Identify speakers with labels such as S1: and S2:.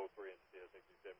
S1: both 3 and C, I think you said